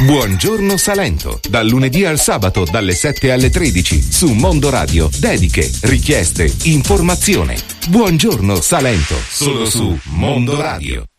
Buongiorno Salento, dal lunedì al sabato dalle 7 alle 13 su Mondo Radio. Dediche, richieste, informazione. Buongiorno Salento, solo su Mondo Radio.